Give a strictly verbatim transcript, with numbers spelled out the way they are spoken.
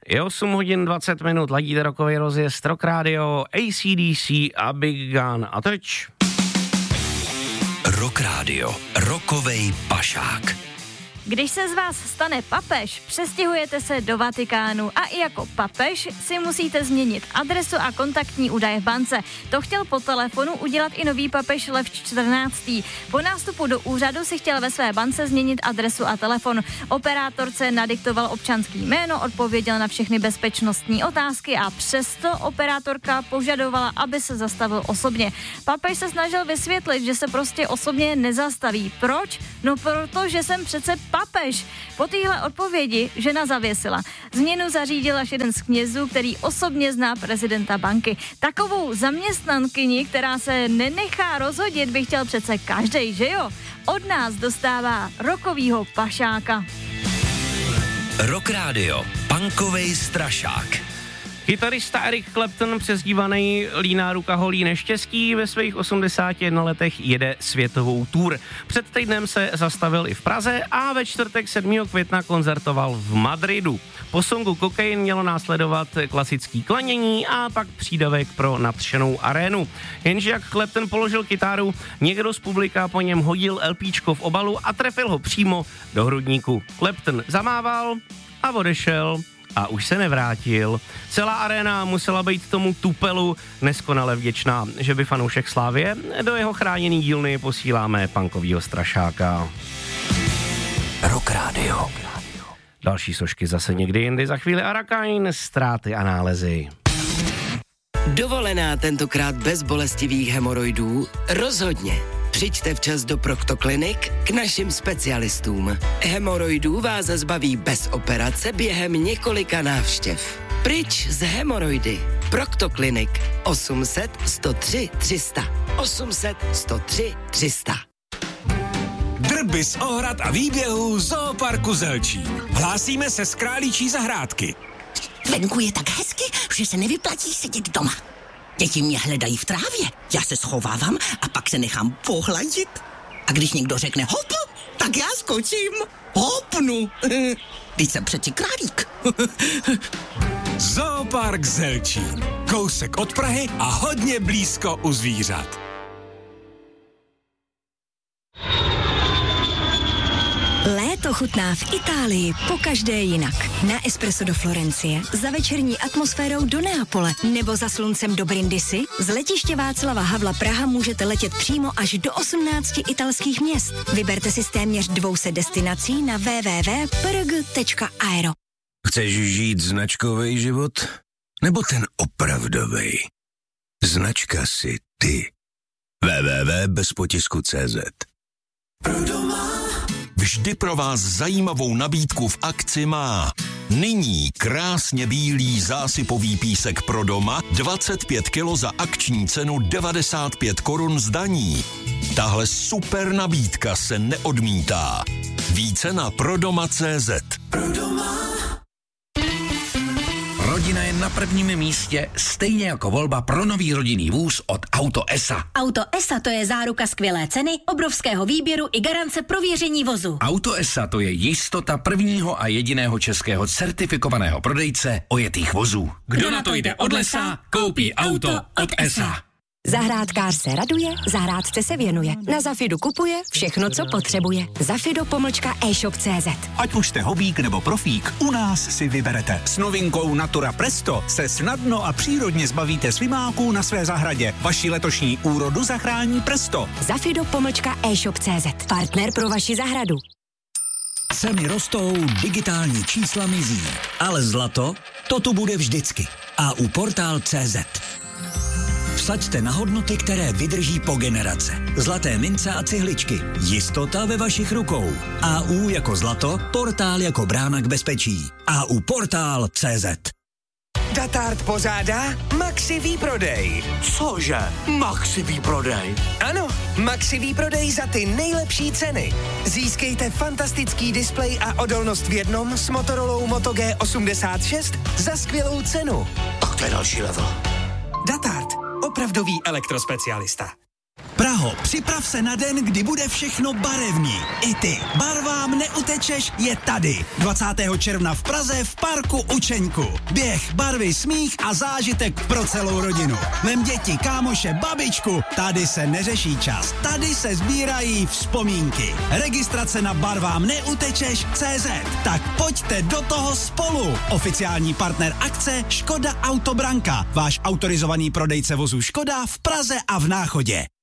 Je osm hodin dvacet minut, ladíte rokový rozjezd Rock Radio, A C D C a Big Gun. A teď? Rock Radio, rokovej pašák. Když se z vás stane papež, přestěhujete se do Vatikánu a i jako papež si musíte změnit adresu a kontaktní údaje v bance. To chtěl po telefonu udělat i nový papež Lev čtrnáctý. Po nástupu do úřadu si chtěl ve své bance změnit adresu a telefon. Operátorce nadiktoval občanský jméno, odpověděl na všechny bezpečnostní otázky a přesto operátorka požadovala, aby se zastavil osobně. Papež se snažil vysvětlit, že se prostě osobně nezastaví. Proč? No protože jsem přece papež. Po téhle odpovědi žena zavěsila. Změnu zařídil až jeden z knězů, který osobně zná prezidenta banky. Takovou zaměstnankyni, která se nenechá rozhodit, by chtěl přece každej, že jo? Od nás dostává rokovýho pašáka. Rock Radio, punkovej strašák. Kytarista Eric Clapton, přezdívaný Líná ruka holí neštěstí, ve svých osmdesáti jedné letech jede světovou tour. Před týdnem se zastavil i v Praze a ve čtvrtek sedmého května koncertoval v Madridu. Po songu Kokain mělo následovat klasický klanění a pak přídavek pro nadšenou arénu. Jenže jak Clapton položil kytaru, někdo z publika po něm hodil LPčko v obalu a trefil ho přímo do hrudníku. Clapton zamával a odešel. A už se nevrátil. Celá aréna musela být tomu tupelu neskonale vděčná, že by fanoušek Slávie do jeho chráněný dílny posíláme punkovýho strašáka. Rock Radio. Další sošky zase někdy jindy, za chvíli Arakain, ztráty a nálezy. Dovolená tentokrát bez bolestivých hemoroidů? Rozhodně. Přijďte včas do Proktoklinik k našim specialistům. Hemoroidů vás zbaví bez operace během několika návštěv. Pryč z hemoroidy. Proktoklinik osm set, sto tři, tři sta. osm set, sto tři, tři sta. Drby z ohrad a výběhů Zooparku Zelčín. Hlásíme se z Králíčí zahrádky. Venku je tak hezky, že se nevyplatí sedět doma. Děti mě hledají v trávě, já se schovávám a pak se nechám pohladit. A když někdo řekne hop, tak já skočím. Hopnu. Teď jsem přeci králík. Zoopark Zelčín. Kousek od Prahy a hodně blízko u zvířat. Léto chutná v Itálii pokaždé jinak. Na espresso do Florencie, za večerní atmosférou do Neapole nebo za sluncem do Brindisi. Z letiště Václava Havla Praha můžete letět přímo až do osmnácti italských měst. Vyberte si z téměř dvou set destinací na w w w tečka p r g tečka aero. Chceš žít značkovej život? Nebo ten opravdovej? Značka si ty. w w w tečka bez potisku tečka cé zet. Vždy pro vás zajímavou nabídku v akci má. Nyní krásně bílý zásypový písek pro doma dvacet pět kilo za akční cenu devadesát pět korun z daní. Tahle super nabídka se neodmítá. Více na prodoma tečka cé zet. Rodina je na prvním místě, stejně jako volba pro nový rodinný vůz od Auto es a. Auto es a to je záruka skvělé ceny, obrovského výběru i garance prověření vozu. Auto es a to je jistota prvního a jediného českého certifikovaného prodejce ojetých vozů. Kdo, Kdo na to jde od lesa, koupí auto od es a. Zahrádkář se raduje, zahrádce se věnuje. Na Zafidu kupuje všechno, co potřebuje. Zafido pomlčka e-shop tečka cé zet. Ať už jste hobík nebo profík, u nás si vyberete. S novinkou Natura Presto se snadno a přírodně zbavíte slimáků na své zahradě. Vaši letošní úrodu zachrání Presto. Zafido pomlčka e-shop tečka cé zet. Partner pro vaši zahradu. Ceny rostou, digitální čísla mizí. Ale zlato, to tu bude vždycky. A u portál tečka cé zet. Vsaďte na hodnoty, které vydrží po generace. Zlaté mince a cihličky. Jistota ve vašich rukou. A U jako zlato, portál jako brána k bezpečí. A U portál tečka cé zet. Datard pořádá Maxi výprodej. Cože? Maxi výprodej? Ano, Maxi výprodej za ty nejlepší ceny. Získejte fantastický displej a odolnost v jednom s Motorolou Moto G osmdesát šest za skvělou cenu. Tak to je další level. Datard, opravdový elektrospecialista. Praho, připrav se na den, kdy bude všechno barevný. I ty. Barvám neutečeš je tady. dvacátého června v Praze v parku Učeňku. Běh, barvy, smích a zážitek pro celou rodinu. Vem děti, kámoše, babičku. Tady se neřeší čas. Tady se sbírají vzpomínky. Registrace na barvám neutečeš tečka cé zet. Tak pojďte do toho spolu. Oficiální partner akce Škoda Autobranka. Váš autorizovaný prodejce vozů Škoda v Praze a v Náchodě.